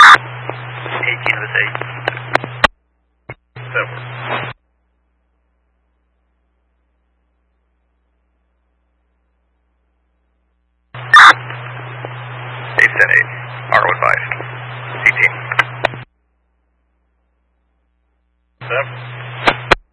18 of us 8. That works. Eight 10 8. R was 5.